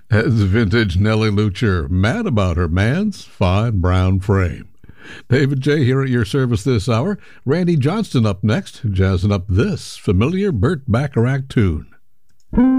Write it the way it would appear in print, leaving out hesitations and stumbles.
As vintage Nellie Lucher, mad about her man's fine brown frame. David J. here at your service this hour. Randy Johnston up next, jazzing up this familiar Burt Bacharach tune.